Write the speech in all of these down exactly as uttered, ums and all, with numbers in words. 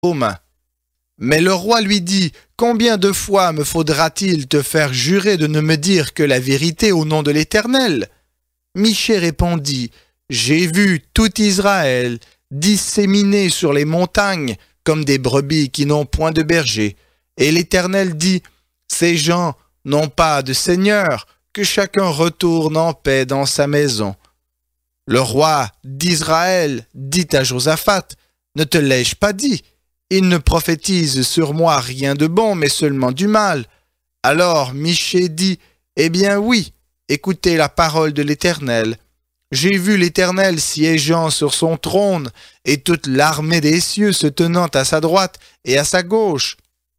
aux mains. Mais le roi lui dit, « Combien de fois me faudra-t-il te faire jurer de ne me dire que la vérité au nom de l'Éternel ?» Michée répondit, « J'ai vu tout Israël disséminé sur les montagnes comme des brebis qui n'ont point de berger. Et l'Éternel dit, « Ces gens n'ont pas de seigneur, que chacun retourne en paix dans sa maison. » Le roi d'Israël dit à Josaphat, « Ne te l'ai-je pas dit? Il ne prophétise sur moi rien de bon, mais seulement du mal. » Alors Michée dit, « Eh bien oui, écoutez la parole de l'Éternel. J'ai vu l'Éternel siégeant sur son trône, et toute l'armée des cieux se tenant à sa droite et à sa gauche.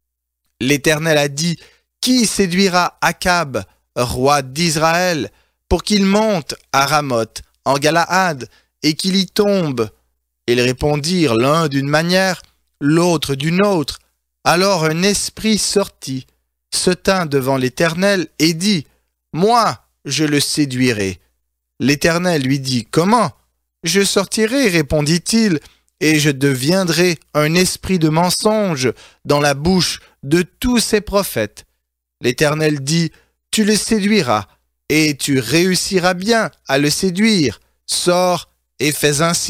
L'Éternel a dit, « Qui séduira Akab, roi d'Israël, pour qu'il monte à Ramoth, en Galaad, et qu'il y tombe ?» Ils répondirent l'un d'une manière, l'autre d'une autre. Alors un esprit sortit, se tint devant l'Éternel et dit, « Moi, je le séduirai. » L'Éternel lui dit, « Comment? » « Je sortirai, répondit-il, et je deviendrai un esprit de mensonge dans la bouche de tous ses prophètes. » L'Éternel dit, « Tu le séduiras, et tu réussiras bien à le séduire. Sors et fais ainsi. »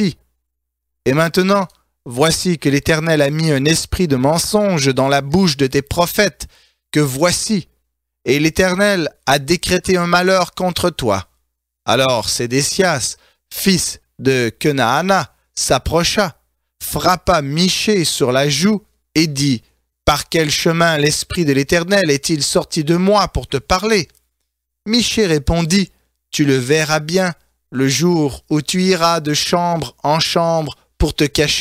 Et maintenant, voici que l'Éternel a mis un esprit de mensonge dans la bouche de tes prophètes, que voici, et l'Éternel a décrété un malheur contre toi. Alors Sédécias, fils de Kenaana, s'approcha, frappa Michée sur la joue et dit, « Par quel chemin l'esprit de l'Éternel est-il sorti de moi pour te parler ?» Michée répondit, « Tu le verras bien le jour où tu iras de chambre en chambre pour te cacher. »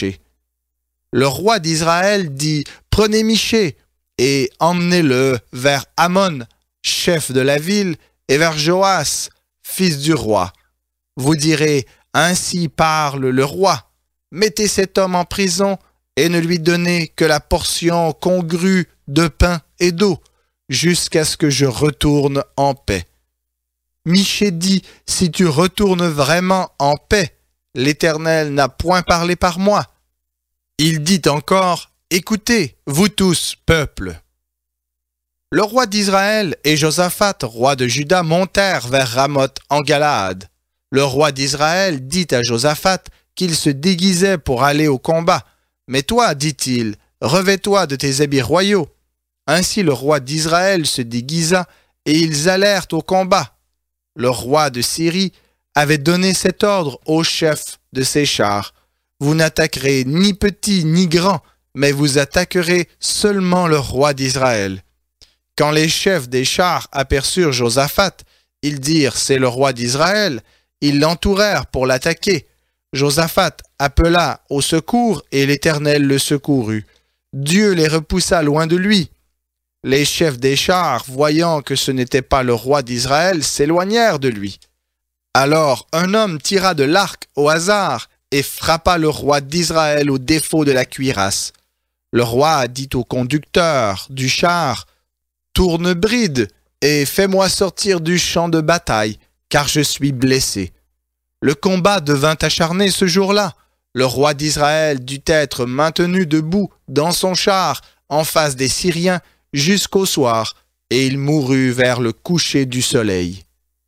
Le roi d'Israël dit, « Prenez Michée et emmenez-le vers Amon, chef de la ville, et vers Joas, fils du roi. Vous direz, « Ainsi parle le roi. Mettez cet homme en prison et ne lui donnez que la portion congrue de pain et d'eau, jusqu'à ce que je retourne en paix. » Michée dit, « Si tu retournes vraiment en paix, l'Éternel n'a point parlé par moi. » Il dit encore, « Écoutez, vous tous, peuple. » Le roi d'Israël et Josaphat, roi de Juda, montèrent vers Ramoth en Galaad. Le roi d'Israël dit à Josaphat qu'il se déguisait pour aller au combat. « Mais toi, dit-il, revêt-toi de tes habits royaux. » Ainsi le roi d'Israël se déguisa et ils allèrent au combat. Le roi de Syrie avait donné cet ordre au chef de ses chars. « Vous n'attaquerez ni petit ni grand, mais vous attaquerez seulement le roi d'Israël. » Quand les chefs des chars aperçurent Josaphat, ils dirent « C'est le roi d'Israël ». Ils l'entourèrent pour l'attaquer. Josaphat appela au secours et l'Éternel le secourut. Dieu les repoussa loin de lui. Les chefs des chars, voyant que ce n'était pas le roi d'Israël, s'éloignèrent de lui. Alors un homme tira de l'arc au hasard et frappa le roi d'Israël au défaut de la cuirasse. Le roi dit au conducteur du char, « Tourne bride et fais-moi sortir du champ de bataille, car je suis blessé. » Le combat devint acharné ce jour-là. Le roi d'Israël dut être maintenu debout dans son char en face des Syriens jusqu'au soir, et il mourut vers le coucher du soleil.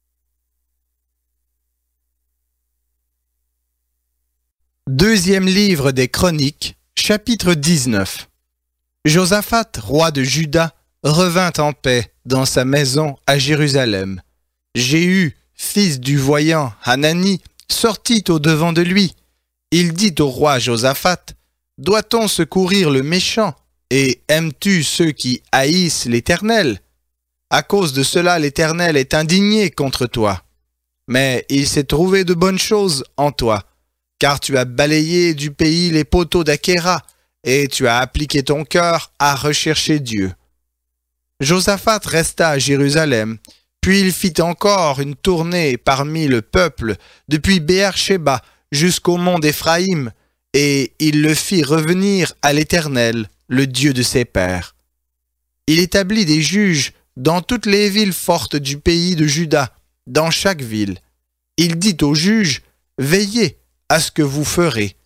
Deuxième livre des Chroniques, chapitre dix-neuf. Josaphat, roi de Juda, revint en paix dans sa maison à Jérusalem. Jéhu, fils du voyant Hanani, sortit au-devant de lui. Il dit au roi Josaphat, « Doit-on secourir le méchant, et aimes-tu ceux qui haïssent l'Éternel? À cause de cela, l'Éternel est indigné contre toi. Mais il s'est trouvé de bonnes choses en toi, car tu as balayé du pays les poteaux d'Achéra, et tu as appliqué ton cœur à rechercher Dieu. » Josaphat resta à Jérusalem, puis il fit encore une tournée parmi le peuple, depuis Béer-Shéba jusqu'au mont d'Éphraïm, et il le fit revenir à l'Éternel, le Dieu de ses pères. Il établit des juges dans toutes les villes fortes du pays de Juda, dans chaque ville. Il dit aux juges, « Veillez à ce que vous ferez,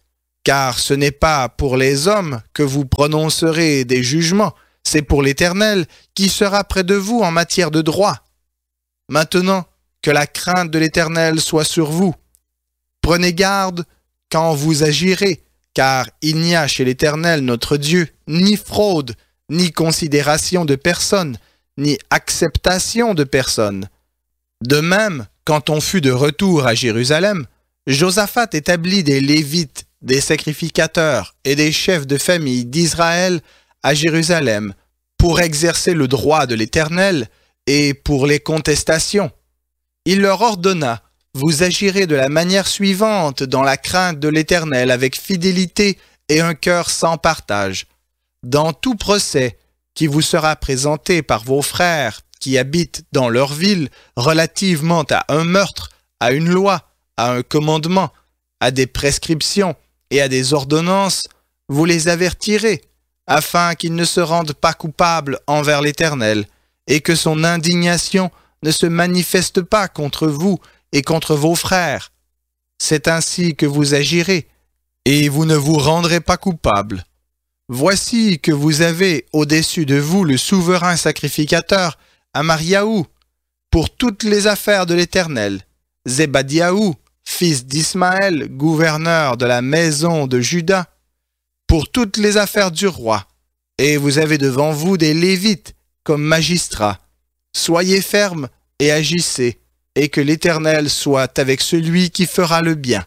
car ce n'est pas pour les hommes que vous prononcerez des jugements, c'est pour l'Éternel qui sera près de vous en matière de droit. Maintenant, que la crainte de l'Éternel soit sur vous. Prenez garde quand vous agirez, car il n'y a chez l'Éternel notre Dieu ni fraude, ni considération de personne, ni acceptation de personne. De même, quand on fut de retour à Jérusalem, Josaphat établit des Lévites, des sacrificateurs et des chefs de famille d'Israël à Jérusalem pour exercer le droit de l'Éternel et pour les contestations. Il leur ordonna: vous agirez de la manière suivante dans la crainte de l'Éternel avec fidélité et un cœur sans partage. Dans tout procès qui vous sera présenté par vos frères qui habitent dans leur ville relativement à un meurtre, à une loi, à un commandement, à des prescriptions et à des ordonnances, vous les avertirez, afin qu'ils ne se rendent pas coupables envers l'Éternel, et que son indignation ne se manifeste pas contre vous et contre vos frères. C'est ainsi que vous agirez, et vous ne vous rendrez pas coupables. Voici que vous avez au-dessus de vous le souverain sacrificateur, Amariaou, pour toutes les affaires de l'Éternel, Zébadiaou, fils d'Ismaël, gouverneur de la maison de Juda, pour toutes les affaires du roi, et vous avez devant vous des Lévites comme magistrats. Soyez fermes et agissez, et que l'Éternel soit avec celui qui fera le bien.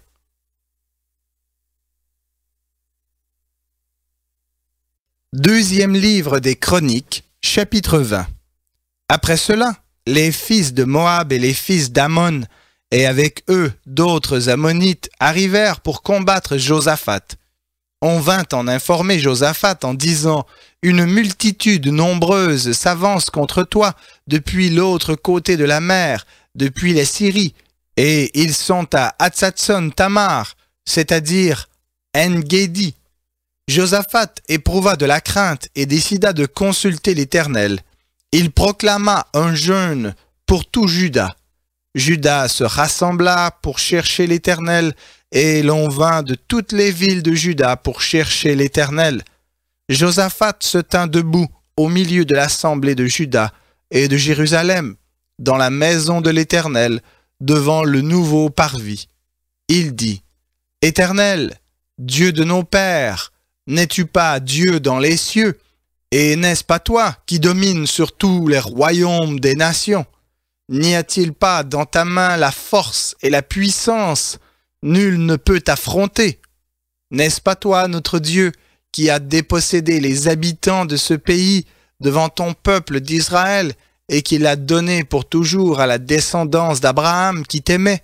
Deuxième livre des Chroniques, chapitre vingt. Après cela, les fils de Moab et les fils d'Ammon, et avec eux d'autres Ammonites, arrivèrent pour combattre Josaphat. On vint en informer Josaphat en disant: une multitude nombreuse s'avance contre toi depuis l'autre côté de la mer, depuis la Syrie, et ils sont à Hatzatson Tamar, c'est-à-dire En-Gedi. Josaphat éprouva de la crainte et décida de consulter l'Éternel. Il proclama un jeûne pour tout Juda. Juda se rassembla pour chercher l'Éternel, et l'on vint de toutes les villes de Juda pour chercher l'Éternel. Josaphat se tint debout au milieu de l'assemblée de Juda et de Jérusalem, dans la maison de l'Éternel, devant le nouveau parvis. Il dit: Éternel, Dieu de nos pères, n'es-tu pas Dieu dans les cieux? Et n'est-ce pas toi qui domines sur tous les royaumes des nations? N'y a-t-il pas dans ta main la force et la puissance? Nul ne peut t'affronter. N'est-ce pas toi, notre Dieu, qui a dépossédé les habitants de ce pays devant ton peuple d'Israël et qui l'a donné pour toujours à la descendance d'Abraham qui t'aimait?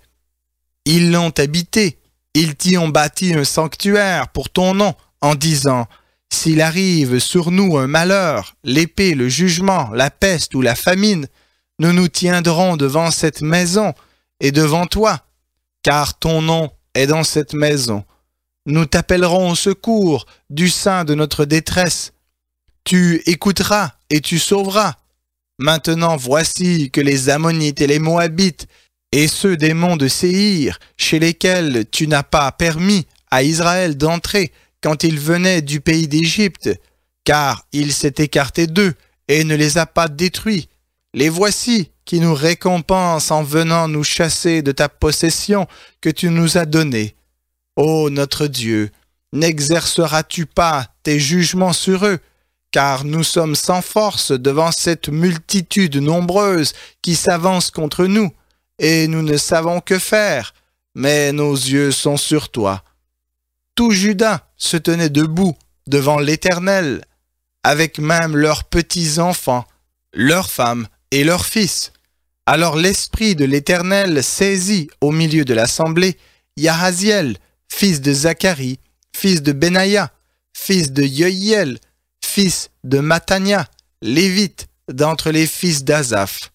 Ils l'ont habité, ils t'y ont bâti un sanctuaire pour ton nom, en disant: s'il arrive sur nous un malheur, l'épée, le jugement, la peste ou la famine, nous nous tiendrons devant cette maison et devant toi, car ton nom est dans cette maison. Nous t'appellerons au secours du sein de notre détresse. Tu écouteras et tu sauveras. Maintenant voici que les Ammonites et les Moabites et ceux des monts de Séhir, chez lesquels tu n'as pas permis à Israël d'entrer quand il venait du pays d'Égypte, car il s'est écarté d'eux et ne les a pas détruits. Les voici qui nous récompensent en venant nous chasser de ta possession que tu nous as donnée. Ô notre Dieu, n'exerceras-tu pas tes jugements sur eux, car nous sommes sans force devant cette multitude nombreuse qui s'avance contre nous, et nous ne savons que faire, mais nos yeux sont sur toi. Tout Juda se tenait debout devant l'Éternel, avec même leurs petits-enfants, leurs femmes et leurs fils. Alors l'Esprit de l'Éternel saisit au milieu de l'assemblée Yahaziel, fils de Zacharie, fils de Benaïa, fils de Yoïel, fils de Matania, lévite d'entre les fils d'Azaph.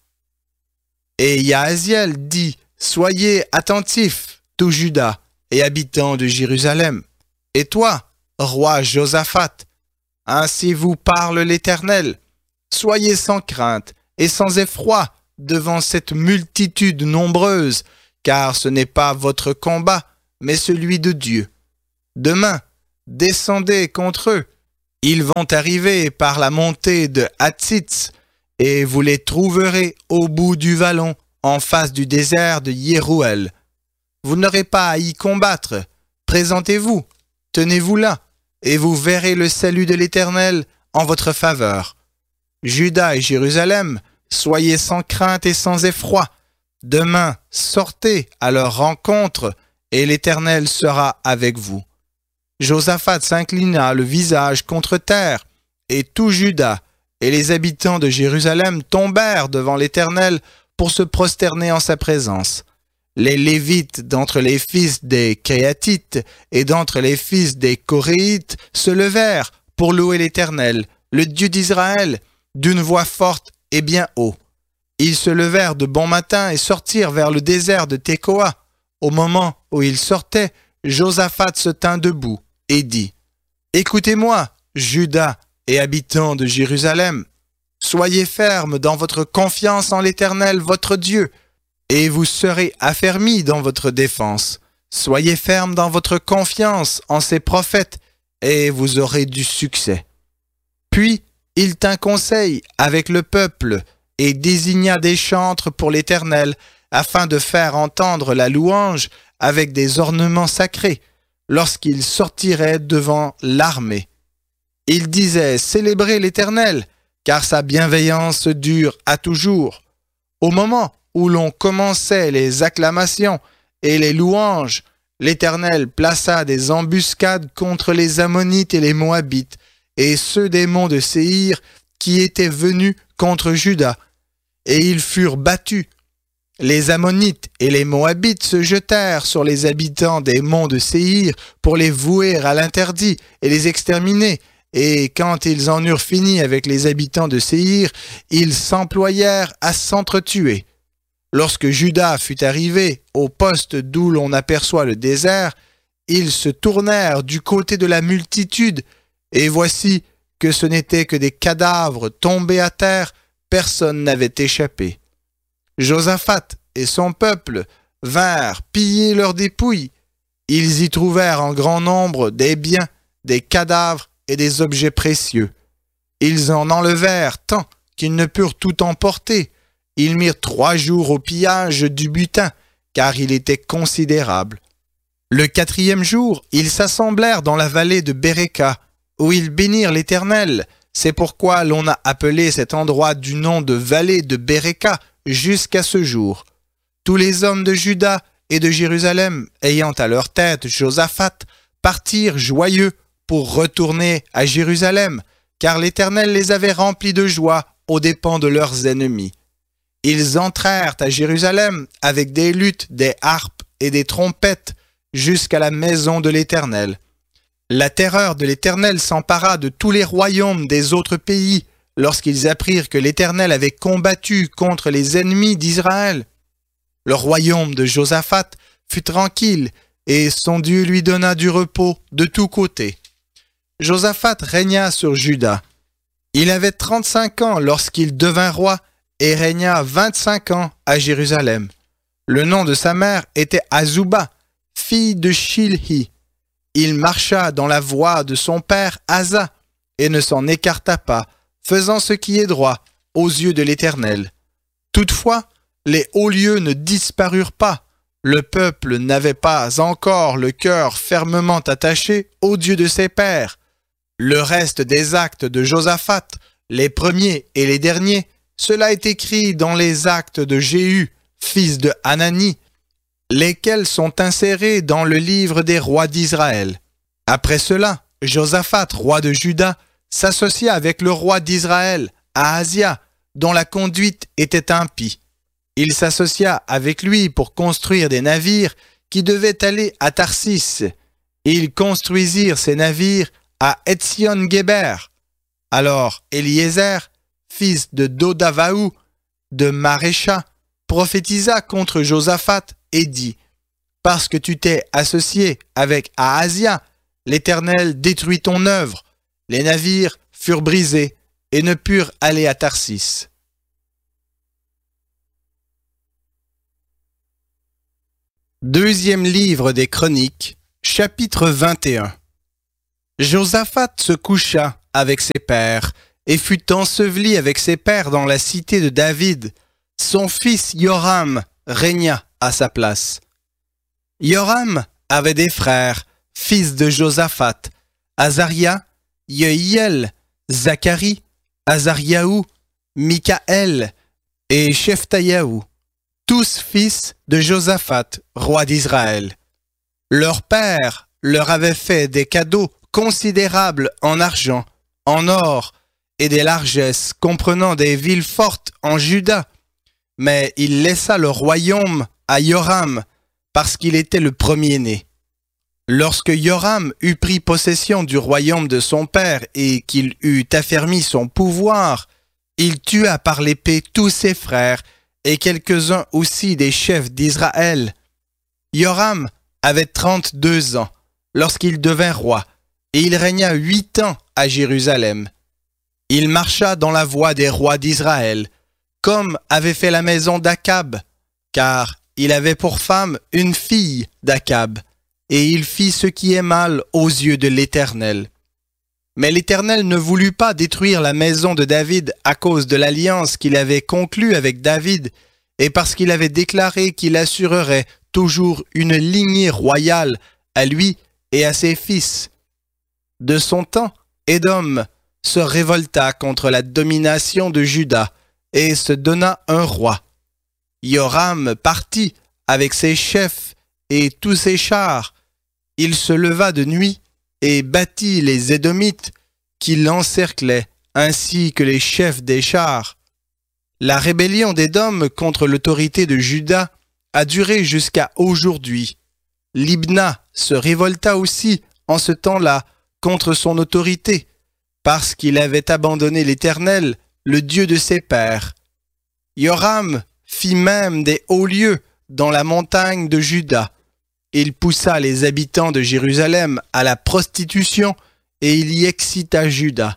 Et Yahaziel dit: soyez attentifs, tout Juda et habitants de Jérusalem. Et toi, roi Josaphat, ainsi vous parle l'Éternel: soyez sans crainte et sans effroi devant cette multitude nombreuse, car ce n'est pas votre combat, mais celui de Dieu. Demain, descendez contre eux. Ils vont arriver par la montée de Hatzitz, et vous les trouverez au bout du vallon, en face du désert de Yérouël. Vous n'aurez pas à y combattre. Présentez-vous, tenez-vous là, et vous verrez le salut de l'Éternel en votre faveur. Juda et Jérusalem, soyez sans crainte et sans effroi. Demain, sortez à leur rencontre, et l'Éternel sera avec vous. Josaphat s'inclina le visage contre terre, et tout Juda et les habitants de Jérusalem tombèrent devant l'Éternel pour se prosterner en sa présence. Les Lévites d'entre les fils des Kéatites et d'entre les fils des Coréites se levèrent pour louer l'Éternel, le Dieu d'Israël, d'une voix forte et bien haut. Ils se levèrent de bon matin et sortirent vers le désert de Tékoa. Au moment où ils sortaient, Josaphat se tint debout et dit : « Écoutez-moi, Juda et habitants de Jérusalem, soyez fermes dans votre confiance en l'Éternel votre Dieu, et vous serez affermis dans votre défense. Soyez fermes dans votre confiance en ses prophètes, et vous aurez du succès. » Puis il tint conseil avec le peuple et désigna des chantres pour l'Éternel, afin de faire entendre la louange avec des ornements sacrés, lorsqu'il sortirait devant l'armée. Il disait : « Célébrez l'Éternel, car sa bienveillance dure à toujours. » Au moment où l'on commençait les acclamations et les louanges, l'Éternel plaça des embuscades contre les Ammonites et les Moabites, et ceux des monts de Séhir qui étaient venus contre Juda, et ils furent battus. Les Ammonites et les Moabites se jetèrent sur les habitants des monts de Séhir pour les vouer à l'interdit et les exterminer. Et quand ils en eurent fini avec les habitants de Séhir, ils s'employèrent à s'entretuer. Lorsque Juda fut arrivé au poste d'où l'on aperçoit le désert, ils se tournèrent du côté de la multitude, et voici que ce n'étaient que des cadavres tombés à terre, personne n'avait échappé. Josaphat et son peuple vinrent piller leurs dépouilles. Ils y trouvèrent en grand nombre des biens, des cadavres et des objets précieux. Ils en enlevèrent tant qu'ils ne purent tout emporter. Ils mirent trois jours au pillage du butin, car il était considérable. Le quatrième jour, ils s'assemblèrent dans la vallée de Béréka, où ils bénirent l'Éternel. C'est pourquoi l'on a appelé cet endroit du nom de vallée de Béréka jusqu'à ce jour. Tous les hommes de Juda et de Jérusalem, ayant à leur tête Josaphat, partirent joyeux pour retourner à Jérusalem, car l'Éternel les avait remplis de joie aux dépens de leurs ennemis. Ils entrèrent à Jérusalem avec des luths, des harpes et des trompettes jusqu'à la maison de l'Éternel. La terreur de l'Éternel s'empara de tous les royaumes des autres pays lorsqu'ils apprirent que l'Éternel avait combattu contre les ennemis d'Israël. Le royaume de Josaphat fut tranquille et son Dieu lui donna du repos de tous côtés. Josaphat régna sur Juda. Il avait trente-cinq ans lorsqu'il devint roi et régna vingt-cinq ans à Jérusalem. Le nom de sa mère était Azouba, fille de Shilhi. Il marcha dans la voie de son père Asa et ne s'en écarta pas, faisant ce qui est droit aux yeux de l'Éternel. Toutefois, les hauts lieux ne disparurent pas. Le peuple n'avait pas encore le cœur fermement attaché au Dieu de ses pères. Le reste des actes de Josaphat, les premiers et les derniers, cela est écrit dans les actes de Jéhu, fils de Hanani, lesquels sont insérés dans le livre des rois d'Israël. Après cela, Josaphat, roi de Juda, s'associa avec le roi d'Israël, Ahazia, dont la conduite était impie. Il s'associa avec lui pour construire des navires qui devaient aller à Tarsis. Ils construisirent ces navires à Etzion-Géber. Alors Éliézer, fils de Dodavahu, de Marécha, prophétisa contre Josaphat et dit : « Parce que tu t'es associé avec Ahazia, l'Éternel détruit ton œuvre. » Les navires furent brisés et ne purent aller à Tarsis. Deuxième livre des Chroniques, chapitre vingt et un. Josaphat se coucha avec ses pères et fut enseveli avec ses pères dans la cité de David. Son fils Yoram régna à sa place. Yoram avait des frères, fils de Josaphat, Azaria, Yehiel, Zacharie, Azariaou, Mikaël et Shephtayahu, tous fils de Josaphat, roi d'Israël. Leur père leur avait fait des cadeaux considérables en argent, en or et des largesses, comprenant des villes fortes en Juda. Mais il laissa le royaume à Yoram, parce qu'il était le premier-né. Lorsque Yoram eut pris possession du royaume de son père et qu'il eut affermi son pouvoir, il tua par l'épée tous ses frères et quelques-uns aussi des chefs d'Israël. Yoram avait trente-deux ans lorsqu'il devint roi, et il régna huit ans à Jérusalem. Il marcha dans la voie des rois d'Israël, comme avait fait la maison d'Akab, car il avait pour femme une fille d'Akab, et il fit ce qui est mal aux yeux de l'Éternel. Mais l'Éternel ne voulut pas détruire la maison de David à cause de l'alliance qu'il avait conclue avec David, et parce qu'il avait déclaré qu'il assurerait toujours une lignée royale à lui et à ses fils. De son temps, Édom se révolta contre la domination de Juda et se donna un roi. Yoram partit avec ses chefs et tous ses chars. Il se leva de nuit et battit les Édomites qui l'encerclaient, ainsi que les chefs des chars. La rébellion d'Édom contre l'autorité de Juda a duré jusqu'à aujourd'hui. Libna se révolta aussi en ce temps-là contre son autorité, parce qu'il avait abandonné l'Éternel, le Dieu de ses pères. Yoram fit même des hauts lieux dans la montagne de Juda. Il poussa les habitants de Jérusalem à la prostitution et il y excita Juda.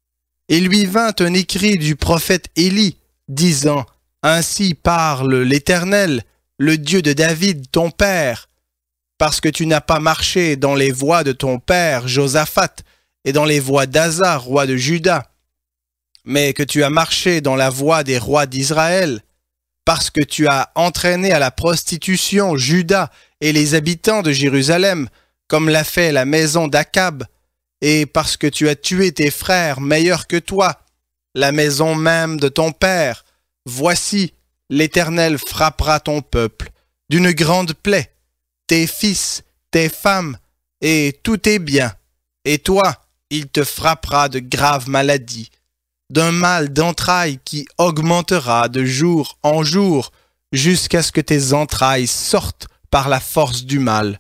Il lui vint un écrit du prophète Élie, disant « Ainsi parle l'Éternel, le Dieu de David, ton père, parce que tu n'as pas marché dans les voies de ton père Josaphat et dans les voies d'Asa, roi de Juda, mais que tu as marché dans la voie des rois d'Israël, parce que tu as entraîné à la prostitution Juda et les habitants de Jérusalem, comme l'a fait la maison d'Akab, et parce que tu as tué tes frères meilleurs que toi, la maison même de ton père. Voici, l'Éternel frappera ton peuple d'une grande plaie, tes fils, tes femmes et tous tes biens, et toi, il te frappera de graves maladies, d'un mal d'entrailles qui augmentera de jour en jour, jusqu'à ce que tes entrailles sortent par la force du mal.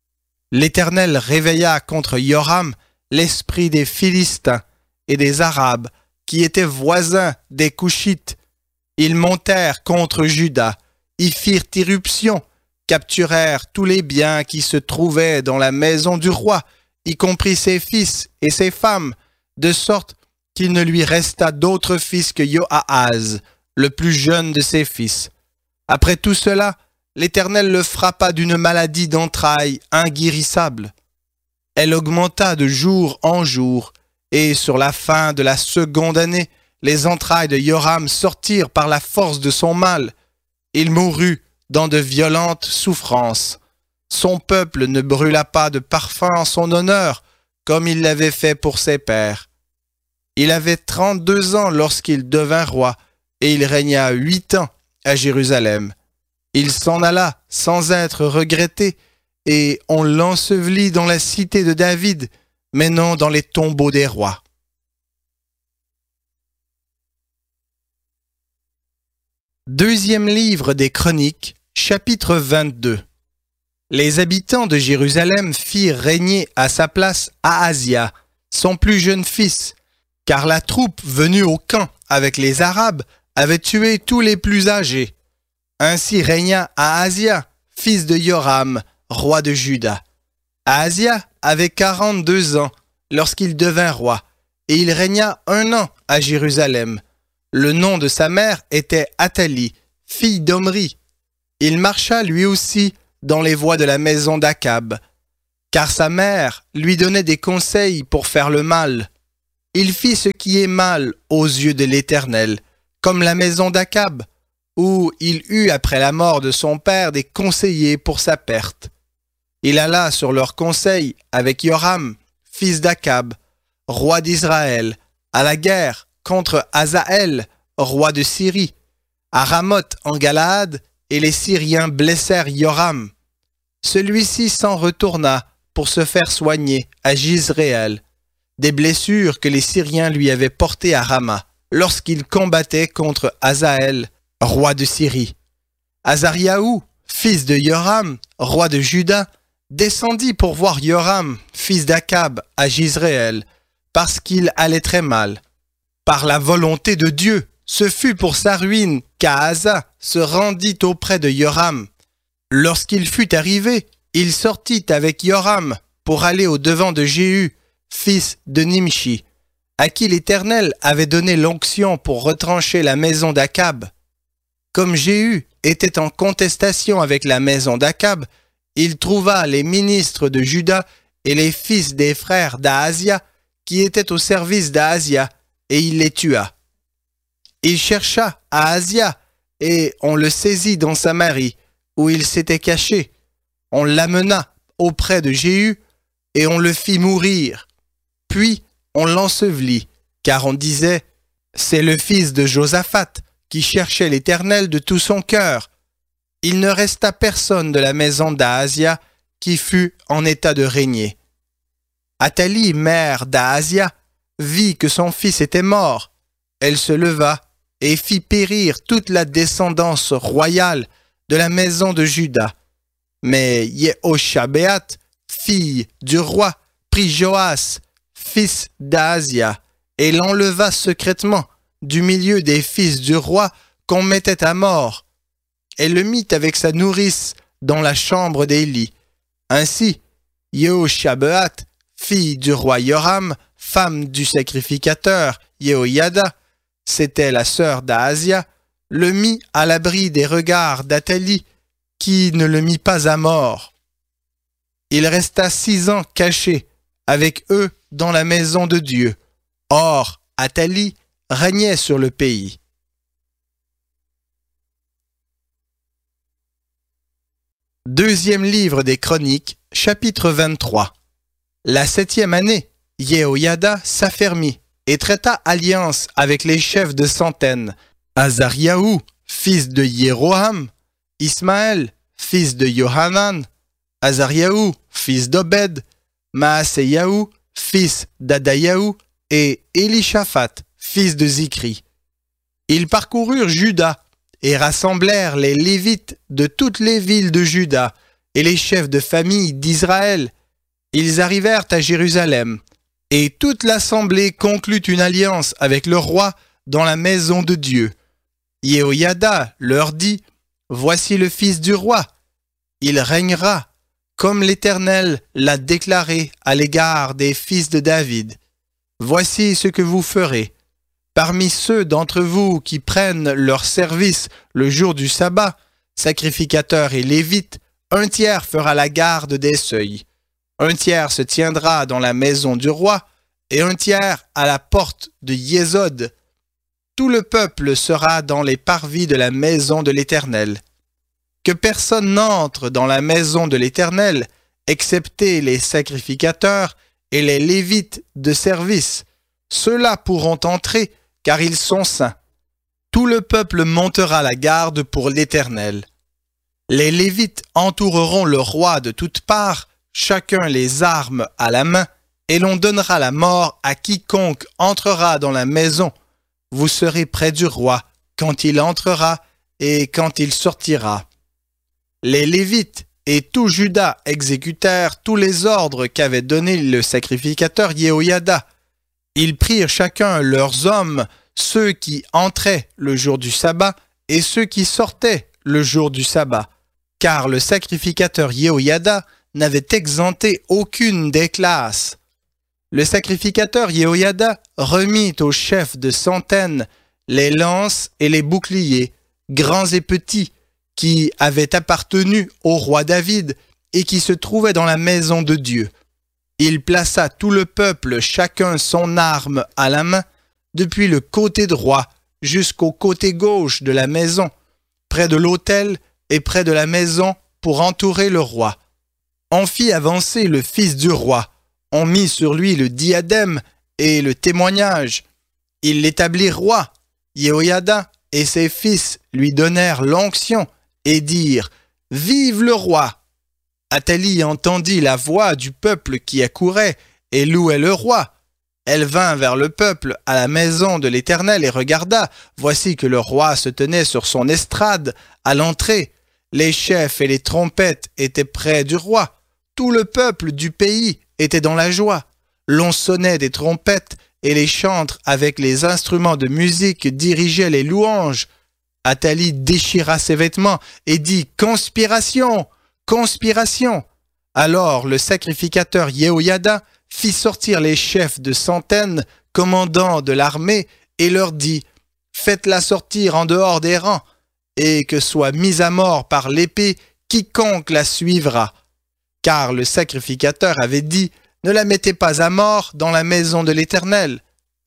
L'Éternel réveilla contre Yoram l'esprit des Philistins et des Arabes, qui étaient voisins des Couchites. Ils montèrent contre Juda, y firent irruption, capturèrent tous les biens qui se trouvaient dans la maison du roi, y compris ses fils et ses femmes, de sorte qu'il ne lui resta d'autre fils que Joahaz, le plus jeune de ses fils. Après tout cela, l'Éternel le frappa d'une maladie d'entrailles inguérissable. Elle augmenta de jour en jour, et sur la fin de la seconde année, les entrailles de Yoram sortirent par la force de son mal. Il mourut dans de violentes souffrances. Son peuple ne brûla pas de parfum en son honneur, comme il l'avait fait pour ses pères. Il avait trente-deux ans lorsqu'il devint roi, et il régna huit ans à Jérusalem. Il s'en alla sans être regretté, et on l'ensevelit dans la cité de David, mais non dans les tombeaux des rois. Deuxième livre des Chroniques, chapitre vingt-deux. Les habitants de Jérusalem firent régner à sa place Ahazia, son plus jeune fils, car la troupe venue au camp avec les Arabes avait tué tous les plus âgés. Ainsi régna Ahazia, fils de Yoram, roi de Juda. Ahazia avait quarante-deux ans lorsqu'il devint roi, et il régna un an à Jérusalem. Le nom de sa mère était Athalie, fille d'Omri. Il marcha lui aussi dans les voies de la maison d'Akab. car sa mère lui donnait des conseils pour faire le mal. Il fit ce qui est mal aux yeux de l'Éternel, comme la maison d'Akab, où il eut après la mort de son père des conseillers pour sa perte. Il alla sur leurs conseils avec Yoram, fils d'Akab, roi d'Israël, à la guerre contre Hazaël, roi de Syrie, à Ramoth en Galaad, et les Syriens blessèrent Yoram. Celui-ci s'en retourna pour se faire soigner à Jizréel, des blessures que les Syriens lui avaient portées à Rama, lorsqu'il combattait contre Hazaël, roi de Syrie. Azariahu, fils de Yoram, roi de Juda, descendit pour voir Yoram, fils d'Akab, à Jizréel, parce qu'il allait très mal. Par la volonté de Dieu, ce fut pour sa ruine qu'Ahaza se rendit auprès de Yoram. Lorsqu'il fut arrivé, il sortit avec Yoram pour aller au-devant de Jéhu, fils de Nimshi, à qui l'Éternel avait donné l'onction pour retrancher la maison d'Akab. Comme Jéhu était en contestation avec la maison d'Akab, il trouva les ministres de Juda et les fils des frères d'Ahazia qui étaient au service d'Ahazia, et il les tua. Il chercha Ahazia, et on le saisit dans Samarie, où il s'était caché. On l'amena auprès de Jéhu, et on le fit mourir. Puis on l'ensevelit, car on disait, « C'est le fils de Josaphat, qui cherchait l'Éternel de tout son cœur. » Il ne resta personne de la maison d'Ahazia qui fut en état de régner. Athalie, mère d'Ahazia, vit que son fils était mort. Elle se leva et fit périr toute la descendance royale de la maison de Juda. Mais Yehoshabéat, fille du roi, prit Joas, fils d'Ahazia, et l'enleva secrètement du milieu des fils du roi qu'on mettait à mort. Elle le mit avec sa nourrice dans la chambre d'Élie. Ainsi, Yehoshabéat, fille du roi Yoram, femme du sacrificateur Yehoyada, c'était la sœur d'Ahazia, le mit à l'abri des regards d'Athalie, qui ne le mit pas à mort. Il resta six ans caché avec eux dans la maison de Dieu. Or, Athalie régnait sur le pays. Deuxième livre des Chroniques, chapitre vingt-trois. La septième année, Yehoyada s'affermit et traita alliance avec les chefs de centaines, Azariahu, fils de Jéroham, Ismaël, fils de Yohanan, Azariahu, fils d'Obed, Maaseyahu, fils d'Adayahu, et Élishaphat, fils de Zikri. Ils parcoururent Juda et rassemblèrent les Lévites de toutes les villes de Juda et les chefs de famille d'Israël. Ils arrivèrent à Jérusalem, et toute l'assemblée conclut une alliance avec le roi dans la maison de Dieu. Yehoyada leur dit, « Voici le fils du roi. Il régnera, comme l'Éternel l'a déclaré à l'égard des fils de David. Voici ce que vous ferez. Parmi ceux d'entre vous qui prennent leur service le jour du sabbat, sacrificateurs et lévites, un tiers fera la garde des seuils. Un tiers se tiendra dans la maison du roi, et un tiers à la porte de Yésod. Tout le peuple sera dans les parvis de la maison de l'Éternel. Que personne n'entre dans la maison de l'Éternel, excepté les sacrificateurs et les lévites de service. Ceux-là pourront entrer, car ils sont saints. Tout le peuple montera la garde pour l'Éternel. Les Lévites entoureront le roi de toutes parts, chacun les armes à la main, et l'on donnera la mort à quiconque entrera dans la maison. Vous serez près du roi quand il entrera et quand il sortira. Les Lévites et tout Juda exécutèrent tous les ordres qu'avait donnés le sacrificateur Yehoyada. Ils prirent chacun leurs hommes, ceux qui entraient le jour du sabbat et ceux qui sortaient le jour du sabbat, car le sacrificateur Yehoyada n'avait exempté aucune des classes. Le sacrificateur Yehoyada remit aux chefs de centaines les lances et les boucliers, grands et petits, qui avaient appartenu au roi David et qui se trouvait dans la maison de Dieu. Il plaça tout le peuple, chacun son arme à la main, depuis le côté droit jusqu'au côté gauche de la maison, près de l'autel et près de la maison pour entourer le roi. On fit avancer le fils du roi, on mit sur lui le diadème et le témoignage. Ils l'établirent roi. Yehoïada et ses fils lui donnèrent l'onction et dirent « Vive le roi !» Athalie entendit la voix du peuple qui accourait et louait le roi. Elle vint vers le peuple à la maison de l'Éternel et regarda. Voici que le roi se tenait sur son estrade à l'entrée. Les chefs et les trompettes étaient près du roi. Tout le peuple du pays était dans la joie. L'on sonnait des trompettes et les chantres avec les instruments de musique dirigeaient les louanges. Athalie déchira ses vêtements et dit « Conspiration ! Conspiration !» Alors le sacrificateur Yehoïada fit sortir les chefs de centaines, commandants de l'armée, et leur dit « Faites-la sortir en dehors des rangs, et que soit mis à mort par l'épée quiconque la suivra. » Car le sacrificateur avait dit « Ne la mettez pas à mort dans la maison de l'Éternel. »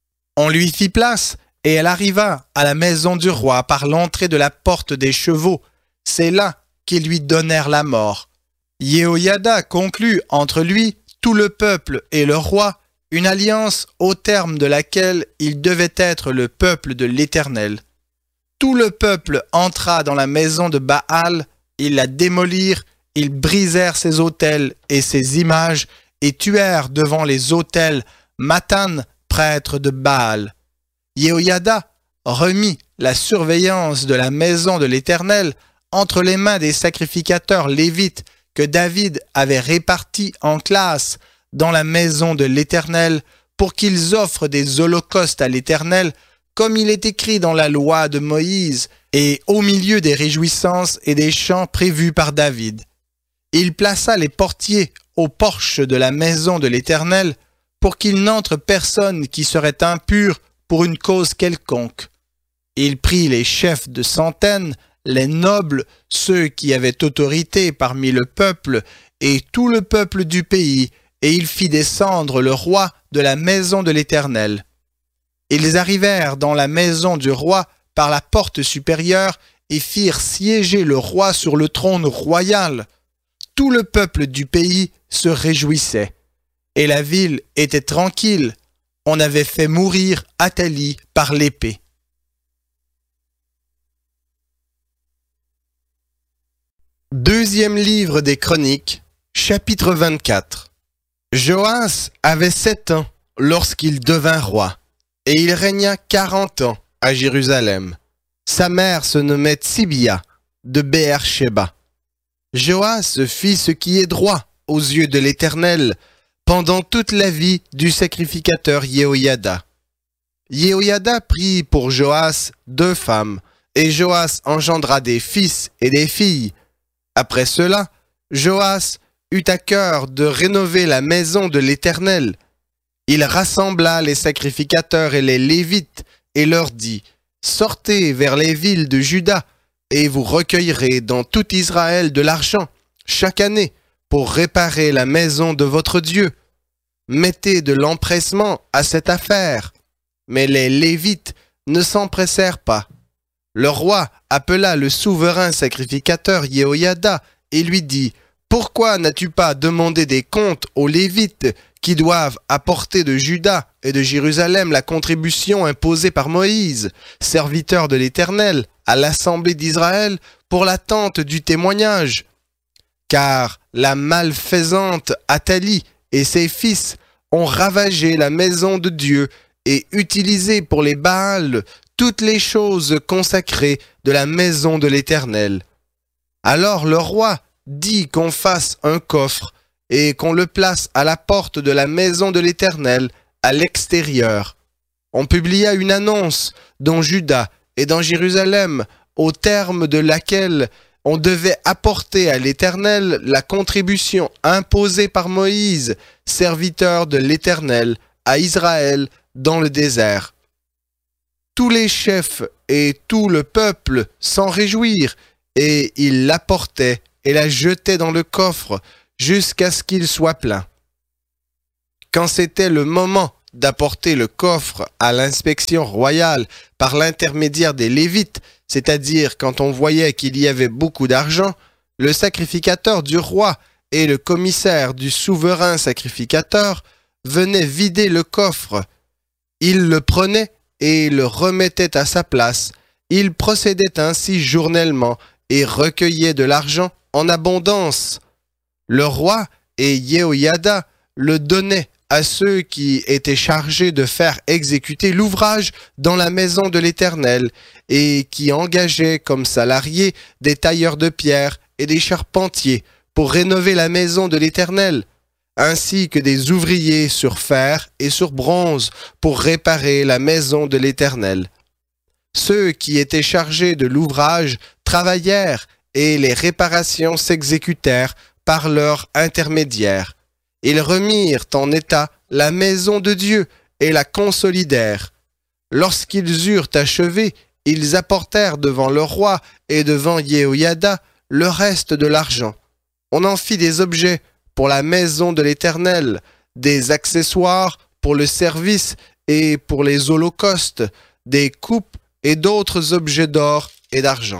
On lui fit place, et elle arriva à la maison du roi par l'entrée de la porte des chevaux. C'est là qu'ils lui donnèrent la mort. Yehoïada conclut entre lui, tout le peuple et le roi, une alliance au terme de laquelle il devait être le peuple de l'Éternel. Tout le peuple entra dans la maison de Baal, ils la démolirent, ils brisèrent ses autels et ses images et tuèrent devant les autels Mathan, prêtre de Baal. Yehoïada remit la surveillance de la maison de l'Éternel entre les mains des sacrificateurs lévites que David avait répartis en classes dans la maison de l'Éternel pour qu'ils offrent des holocaustes à l'Éternel, comme il est écrit dans la loi de Moïse, et au milieu des réjouissances et des chants prévus par David. Il plaça les portiers au porche de la maison de l'Éternel pour qu'il n'entre personne qui serait impur pour une cause quelconque. Il prit les chefs de centaines, les nobles, ceux qui avaient autorité parmi le peuple, et tout le peuple du pays, et il fit descendre le roi de la maison de l'Éternel. Ils arrivèrent dans la maison du roi par la porte supérieure et firent siéger le roi sur le trône royal. Tout le peuple du pays se réjouissait, et la ville était tranquille. On avait fait mourir Athalie par l'épée. Deuxième livre des Chroniques, chapitre vingt-quatre. Joas avait sept ans lorsqu'il devint roi, et il régna quarante ans à Jérusalem. Sa mère se nommait Tsibia, de Béer-Shéba. Joas fit ce qui est droit aux yeux de l'Éternel pendant toute la vie du sacrificateur Yehoïada. Yehoïada prit pour Joas deux femmes, et Joas engendra des fils et des filles. Après cela, Joas eut à cœur de rénover la maison de l'Éternel. Il rassembla les sacrificateurs et les Lévites et leur dit « Sortez vers les villes de Juda, et vous recueillerez dans tout Israël de l'argent chaque année pour réparer la maison de votre Dieu. Mettez de l'empressement à cette affaire. » Mais les Lévites ne s'empressèrent pas. Le roi appela le souverain sacrificateur Yehoïada et lui dit « Pourquoi n'as-tu pas demandé des comptes aux Lévites qui doivent apporter de Juda et de Jérusalem la contribution imposée par Moïse, serviteur de l'Éternel, à l'assemblée d'Israël pour la tente du témoignage? Car la malfaisante Athalie et ses fils ont ravagé la maison de Dieu et utilisé pour les Baals toutes les choses consacrées de la maison de l'Éternel. » Alors le roi dit qu'on fasse un coffre et qu'on le place à la porte de la maison de l'Éternel, à l'extérieur. On publia une annonce dans Juda et dans Jérusalem, au terme de laquelle on devait apporter à l'Éternel la contribution imposée par Moïse, serviteur de l'Éternel, à Israël dans le désert. Tous les chefs et tout le peuple s'en réjouirent, et ils l'apportaient et la jetait dans le coffre jusqu'à ce qu'il soit plein. Quand c'était le moment d'apporter le coffre à l'inspection royale par l'intermédiaire des Lévites, c'est-à-dire quand on voyait qu'il y avait beaucoup d'argent, le sacrificateur du roi et le commissaire du souverain sacrificateur venaient vider le coffre. Ils le prenaient et le remettaient à sa place. Ils procédaient ainsi journellement et recueillaient de l'argent en abondance. Le roi et Yehoïada le donnaient à ceux qui étaient chargés de faire exécuter l'ouvrage dans la maison de l'Éternel et qui engageaient comme salariés des tailleurs de pierre et des charpentiers pour rénover la maison de l'Éternel, ainsi que des ouvriers sur fer et sur bronze pour réparer la maison de l'Éternel. Ceux qui étaient chargés de l'ouvrage travaillèrent et les réparations s'exécutèrent par leur intermédiaire. Ils remirent en état la maison de Dieu et la consolidèrent. Lorsqu'ils eurent achevé, ils apportèrent devant le roi et devant Yehoïada le reste de l'argent. On en fit des objets pour la maison de l'Éternel, des accessoires pour le service et pour les holocaustes, des coupes et d'autres objets d'or et d'argent.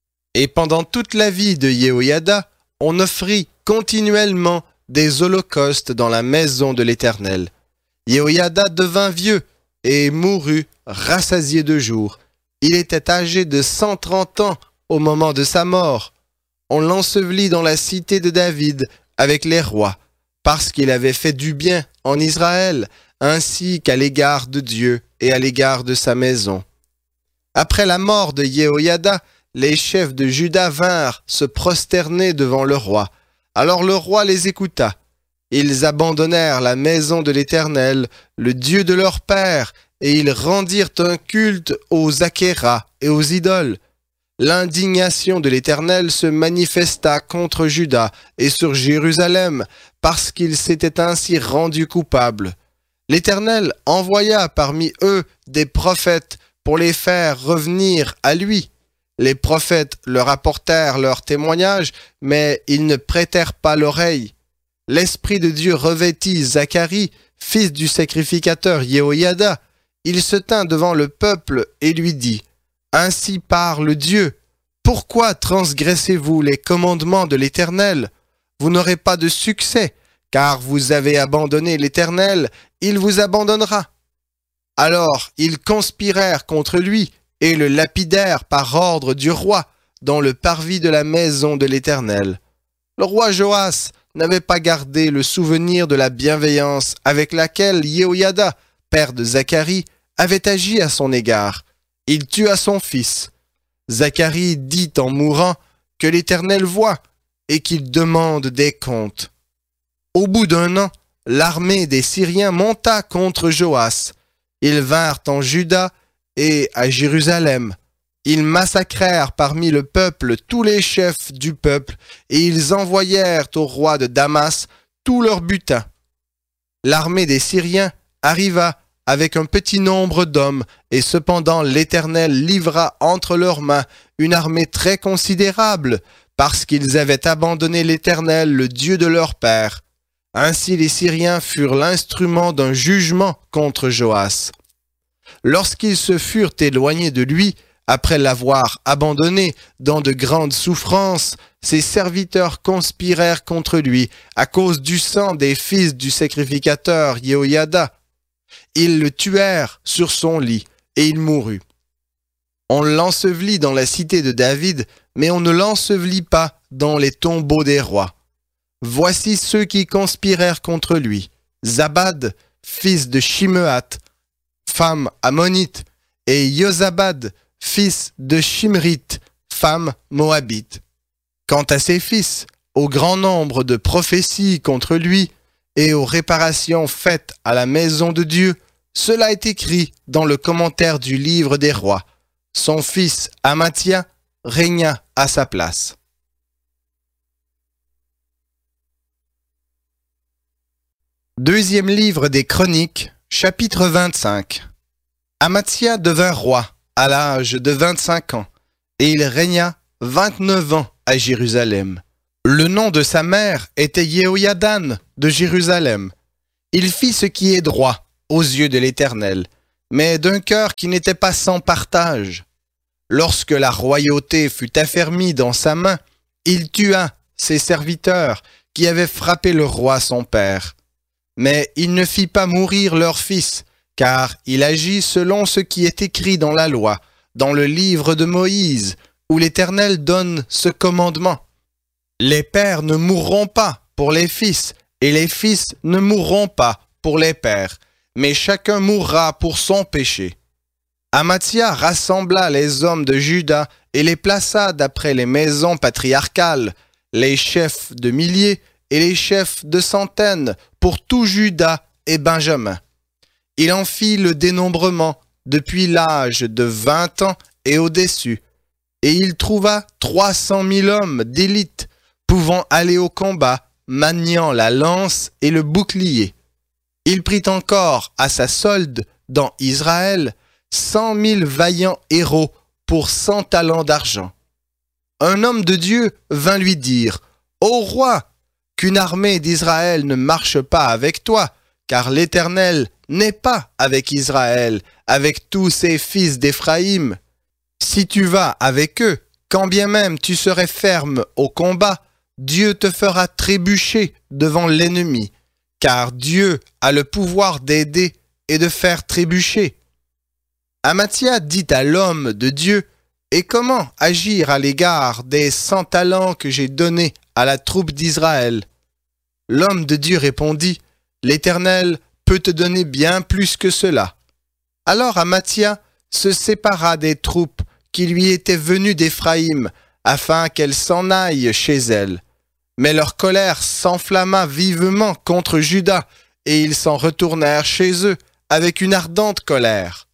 Et pendant toute la vie de Yehoïada, on offrit continuellement des holocaustes dans la maison de l'Éternel. Yehoïada devint vieux et mourut rassasié de jours. Il était âgé de cent trente ans au moment de sa mort. On l'ensevelit dans la cité de David avec les rois, parce qu'il avait fait du bien en Israël, ainsi qu'à l'égard de Dieu et à l'égard de sa maison. Après la mort de Yehoïada, les chefs de Juda vinrent se prosterner devant le roi. Alors le roi les écouta. Ils abandonnèrent la maison de l'Éternel, le Dieu de leur père, et ils rendirent un culte aux Achéras et aux idoles. L'indignation de l'Éternel se manifesta contre Juda et sur Jérusalem, parce qu'ils s'étaient ainsi rendus coupables. L'Éternel envoya parmi eux des prophètes pour les faire revenir à lui. Les prophètes leur apportèrent leurs témoignages, mais ils ne prêtèrent pas l'oreille. L'Esprit de Dieu revêtit Zacharie, fils du sacrificateur Yehoïada. Il se tint devant le peuple et lui dit : « Ainsi parle Dieu. Pourquoi transgressez-vous les commandements de l'Éternel ? Vous n'aurez pas de succès, car vous avez abandonné l'Éternel, il vous abandonnera. » Alors ils conspirèrent contre lui et le lapidèrent par ordre du roi dans le parvis de la maison de l'Éternel. Le roi Joas n'avait pas gardé le souvenir de la bienveillance avec laquelle Yehoïada, père de Zacharie, avait agi à son égard. Il tua son fils. Zacharie dit en mourant que l'Éternel voit et qu'il demande des comptes. Au bout d'un an, l'armée des Syriens monta contre Joas. Ils vinrent en Juda et à Jérusalem. Ils massacrèrent parmi le peuple tous les chefs du peuple et ils envoyèrent au roi de Damas tout leur butin. L'armée des Syriens arriva avec un petit nombre d'hommes et cependant l'Éternel livra entre leurs mains une armée très considérable parce qu'ils avaient abandonné l'Éternel, le Dieu de leur père. Ainsi les Syriens furent l'instrument d'un jugement contre Joas. Lorsqu'ils se furent éloignés de lui, après l'avoir abandonné dans de grandes souffrances, ses serviteurs conspirèrent contre lui à cause du sang des fils du sacrificateur Yehoïada. Ils le tuèrent sur son lit et il mourut. On l'ensevelit dans la cité de David, mais on ne l'ensevelit pas dans les tombeaux des rois. Voici ceux qui conspirèrent contre lui: Zabad, fils de Shimeat, femme ammonite, et Yozabad, fils de Shimrith, femme moabite. Quant à ses fils, au grand nombre de prophéties contre lui et aux réparations faites à la maison de Dieu, cela est écrit dans le commentaire du livre des rois. Son fils Amathia régna à sa place. Deuxième livre des Chroniques, chapitre vingt-cinq. Amathia devint roi à l'âge de vingt-cinq ans, et il régna vingt-neuf ans à Jérusalem. Le nom de sa mère était Yehoyadan de Jérusalem. Il fit ce qui est droit aux yeux de l'Éternel, mais d'un cœur qui n'était pas sans partage. Lorsque la royauté fut affermie dans sa main, il tua ses serviteurs qui avaient frappé le roi son père. Mais il ne fit pas mourir leur fils, car il agit selon ce qui est écrit dans la loi, dans le livre de Moïse, où l'Éternel donne ce commandement. Les pères ne mourront pas pour les fils, et les fils ne mourront pas pour les pères, mais chacun mourra pour son péché. Amathia rassembla les hommes de Juda et les plaça d'après les maisons patriarcales, les chefs de milliers et les chefs de centaines pour tout Juda et Benjamin. Il en fit le dénombrement depuis l'âge de vingt ans et au-dessus, et il trouva trois cent mille hommes d'élite pouvant aller au combat, maniant la lance et le bouclier. Il prit encore à sa solde dans Israël cent mille vaillants héros pour cent talents d'argent. Un homme de Dieu vint lui dire, « Ô roi, qu'une armée d'Israël ne marche pas avec toi, car l'Éternel n'est pas avec Israël, avec tous ses fils d'Éphraïm. Si tu vas avec eux, quand bien même tu serais ferme au combat, Dieu te fera trébucher devant l'ennemi, car Dieu a le pouvoir d'aider et de faire trébucher. » Amathia dit à l'homme de Dieu, « Et comment agir à l'égard des cent talents que j'ai donnés à la troupe d'Israël ?» L'homme de Dieu répondit, « L'Éternel peut te donner bien plus que cela. » Alors Amathia se sépara des troupes qui lui étaient venues d'Éphraïm, afin qu'elles s'en aillent chez elles. Mais leur colère s'enflamma vivement contre Juda, et ils s'en retournèrent chez eux avec une ardente colère.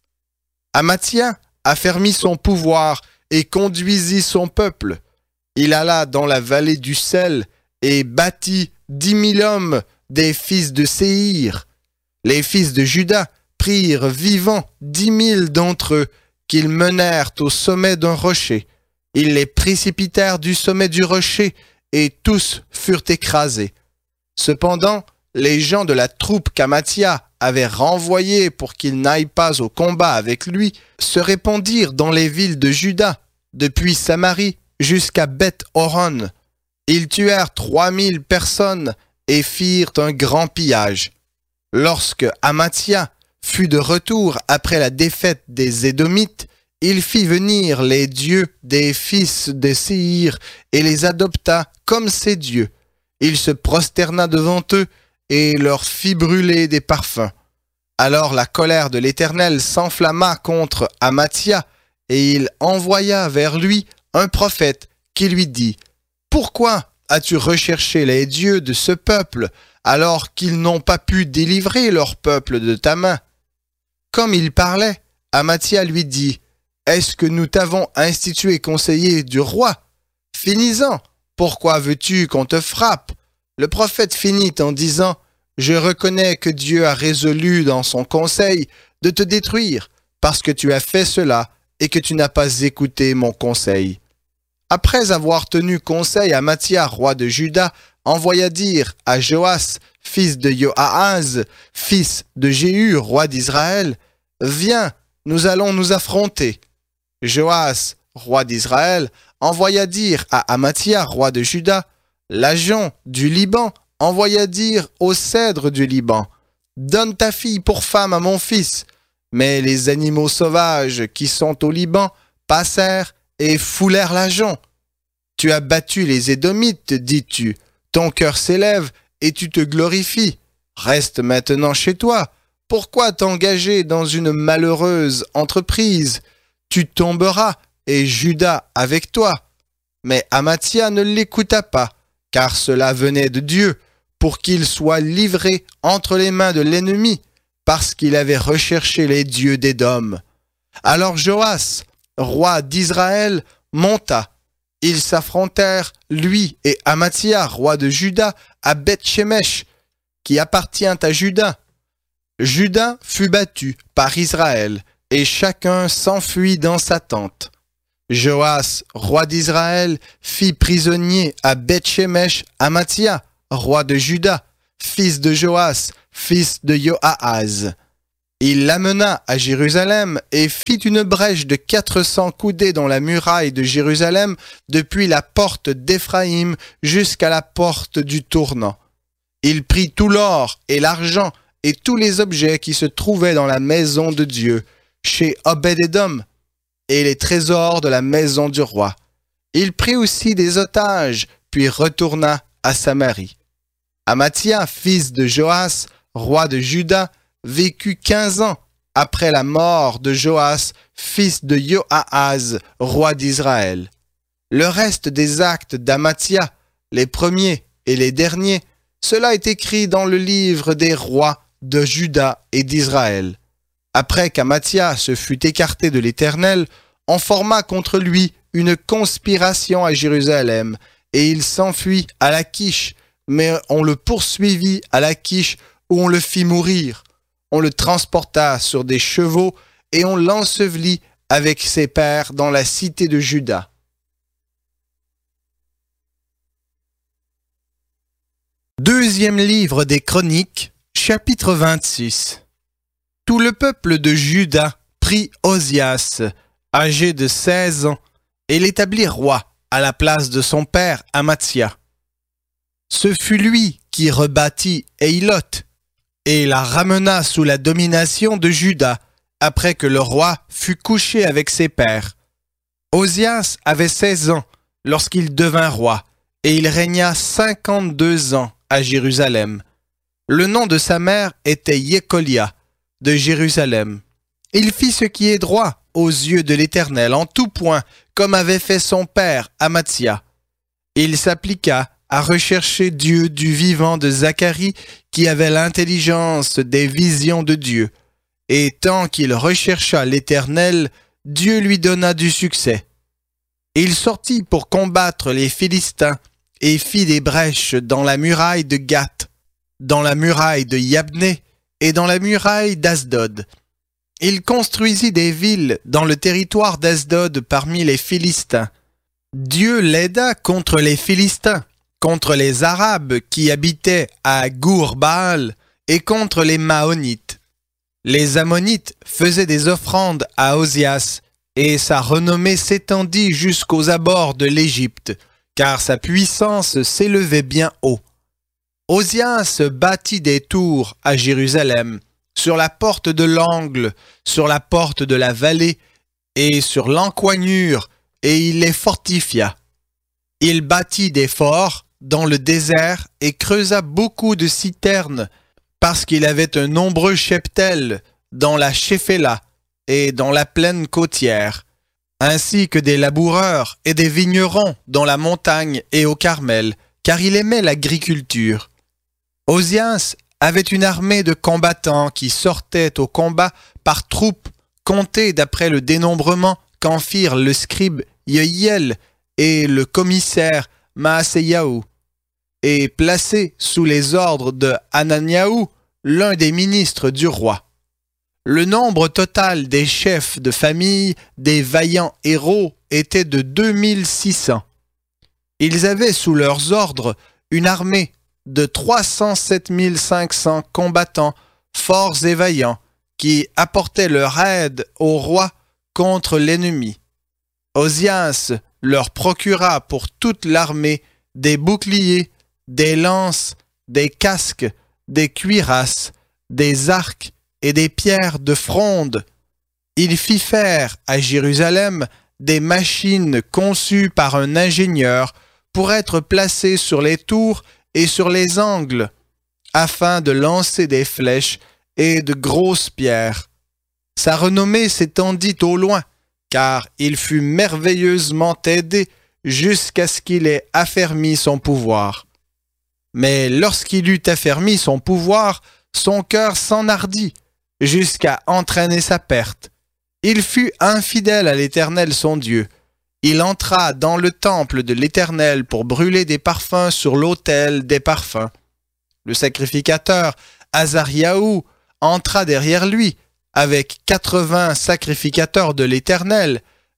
Amathia affermit son pouvoir et conduisit son peuple. Il alla dans la vallée du sel et bâtit dix mille hommes des fils de Séhir. Les fils de Juda prirent vivants dix mille d'entre eux, qu'ils menèrent au sommet d'un rocher. Ils les précipitèrent du sommet du rocher, et tous furent écrasés. Cependant, les gens de la troupe qu'Amathia avait renvoyés pour qu'ils n'aillent pas au combat avec lui se répandirent dans les villes de Juda, depuis Samarie jusqu'à Beth-Horon. Ils tuèrent trois mille personnes et firent un grand pillage. Lorsque Amathia fut de retour après la défaite des Édomites, il fit venir les dieux des fils de Séhir et les adopta comme ses dieux. Il se prosterna devant eux et leur fit brûler des parfums. Alors la colère de l'Éternel s'enflamma contre Amathia, et il envoya vers lui un prophète qui lui dit, « Pourquoi as-tu recherché les dieux de ce peuple, alors qu'ils n'ont pas pu délivrer leur peuple de ta main ?» Comme il parlait, Amathia lui dit, « Est-ce que nous t'avons institué conseiller du roi? Finis-en, pourquoi veux-tu qu'on te frappe ?» Le prophète finit en disant, « Je reconnais que Dieu a résolu dans son conseil de te détruire, parce que tu as fait cela et que tu n'as pas écouté mon conseil. » Après avoir tenu conseil, Amathia, roi de Juda, envoya dire à Joas, fils de Joahaz, fils de Jéhu, roi d'Israël, « Viens, nous allons nous affronter. » Joas, roi d'Israël, envoya dire à Amathia, roi de Juda, « L'agent du Liban envoya dire au cèdre du Liban, « Donne ta fille pour femme à mon fils. » Mais les animaux sauvages qui sont au Liban passèrent et foulèrent l'agent. « Tu as battu les Édomites, dis-tu. Ton cœur s'élève et tu te glorifies. Reste maintenant chez toi. Pourquoi t'engager dans une malheureuse entreprise? Tu tomberas et Juda avec toi. » Mais Amathia ne l'écouta pas, car cela venait de Dieu, pour qu'il soit livré entre les mains de l'ennemi, parce qu'il avait recherché les dieux d'Édom. Alors Joas, roi d'Israël, monta. Ils s'affrontèrent, lui et Amathia, roi de Juda, à Beth-Shemesh, qui appartient à Juda. Juda fut battu par Israël, et chacun s'enfuit dans sa tente. Joas, roi d'Israël, fit prisonnier à Beth-Shemesh Amathia, roi de Juda, fils de Joas, fils de Joahaz. Il l'amena à Jérusalem et fit une brèche de quatre cents coudées dans la muraille de Jérusalem depuis la porte d'Éphraïm jusqu'à la porte du tournant. Il prit tout l'or et l'argent et tous les objets qui se trouvaient dans la maison de Dieu, chez Obed-Édom, et les trésors de la maison du roi. Il prit aussi des otages, puis retourna à Samarie. Amathia, fils de Joas, roi de Juda, vécut quinze ans après la mort de Joas, fils de Joahaz, roi d'Israël. Le reste des actes d'Amathia, les premiers et les derniers, cela est écrit dans le livre des rois de Juda et d'Israël. Après qu'Amathia se fut écarté de l'Éternel, on forma contre lui une conspiration à Jérusalem, et il s'enfuit à Lachish, mais on le poursuivit à Lachish où on le fit mourir. On le transporta sur des chevaux et on l'ensevelit avec ses pères dans la cité de Juda. Deuxième livre des Chroniques, chapitre vingt-six. Tout le peuple de Juda prit Ozias, âgé de seize ans, et l'établit roi à la place de son père Amathia. Ce fut lui qui rebâtit Éilot et la ramena sous la domination de Juda après que le roi fut couché avec ses pères. Ozias avait seize ans lorsqu'il devint roi et il régna cinquante-deux ans à Jérusalem. Le nom de sa mère était Yekolia de Jérusalem. Il fit ce qui est droit aux yeux de l'Éternel en tout point, comme avait fait son père Amathia. Il s'appliqua à rechercher Dieu du vivant de Zacharie, qui avait l'intelligence des visions de Dieu. Et tant qu'il rechercha l'Éternel, Dieu lui donna du succès. Il sortit pour combattre les Philistins et fit des brèches dans la muraille de Gath, dans la muraille de Yabné et dans la muraille d'Asdod. Il construisit des villes dans le territoire d'Asdod parmi les Philistins. Dieu l'aida contre les Philistins, contre les Arabes qui habitaient à Gour-Baal et contre les Maonites. Les Ammonites faisaient des offrandes à Ozias et sa renommée s'étendit jusqu'aux abords de l'Égypte, car sa puissance s'élevait bien haut. Ozias bâtit des tours à Jérusalem, sur la porte de l'angle, sur la porte de la vallée et sur l'encoignure, et il les fortifia. Il bâtit des forts dans le désert et creusa beaucoup de citernes, parce qu'il avait un nombreux cheptel dans la Shéphéla et dans la plaine côtière, ainsi que des laboureurs et des vignerons dans la montagne et au Carmel, car il aimait l'agriculture. Ozias avait une armée de combattants qui sortaient au combat par troupes, comptées d'après le dénombrement qu'en firent le scribe Yehiel et le commissaire Maaseyahu, et placés sous les ordres de Hananiahu, l'un des ministres du roi. Le nombre total des chefs de famille des vaillants héros était de deux mille six cents. Ils avaient sous leurs ordres une armée de trois cent sept mille cinq cents combattants forts et vaillants qui apportaient leur aide au roi contre l'ennemi. Ozias leur procura pour toute l'armée des boucliers, des lances, des casques, des cuirasses, des arcs et des pierres de fronde. Il fit faire à Jérusalem des machines conçues par un ingénieur pour être placées sur les tours et sur les angles, afin de lancer des flèches et de grosses pierres. Sa renommée s'étendit au loin, car il fut merveilleusement aidé jusqu'à ce qu'il ait affermi son pouvoir. Mais lorsqu'il eut affermi son pouvoir, son cœur s'enhardit, jusqu'à entraîner sa perte. Il fut infidèle à l'Éternel son Dieu. Il entra dans le temple de l'Éternel pour brûler des parfums sur l'autel des parfums. Le sacrificateur Azariahu entra derrière lui, avec quatre-vingts sacrificateurs de l'Éternel,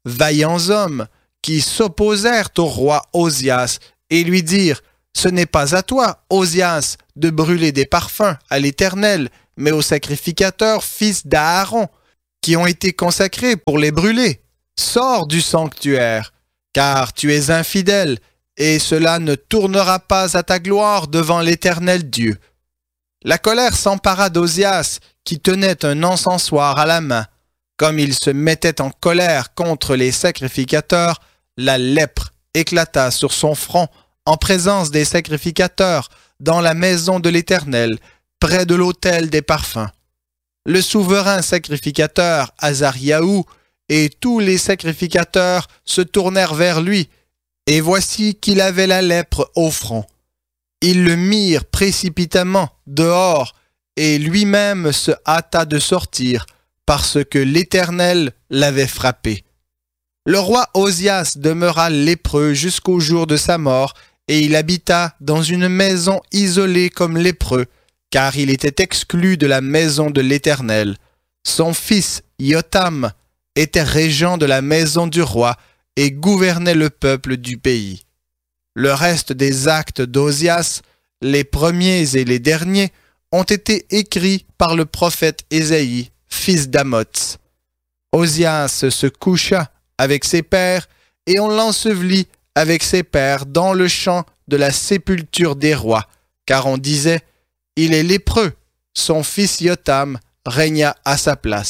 vaillants hommes, qui s'opposèrent au roi Osias et lui dirent « Ce n'est pas à toi, Osias, de brûler des parfums à l'Éternel, mais aux sacrificateurs fils d'Aaron, qui ont été consacrés pour les brûler. Sors du sanctuaire, car tu es infidèle, et cela ne tournera pas à ta gloire devant l'Éternel Dieu. » La colère s'empara d'Osias, qui tenait un encensoir à la main. Comme il se mettait en colère contre les sacrificateurs, la lèpre éclata sur son front en présence des sacrificateurs dans la maison de l'Éternel, près de l'autel des parfums. Le souverain sacrificateur Azariahu et tous les sacrificateurs se tournèrent vers lui, et voici qu'il avait la lèpre au front. Ils le mirent précipitamment dehors, et lui-même se hâta de sortir, parce que l'Éternel l'avait frappé. Le roi Osias demeura lépreux jusqu'au jour de sa mort, et il habita dans une maison isolée comme lépreux, car il était exclu de la maison de l'Éternel. Son fils Yotam était régent de la maison du roi et gouvernait le peuple du pays. Le reste des actes d'Osias, les premiers et les derniers, ont été écrits par le prophète Ésaïe, fils d'Amoz. Osias se coucha avec ses pères et on l'ensevelit avec ses pères dans le champ de la sépulture des rois, car on disait « Il est lépreux, son fils Yotam régna à sa place. »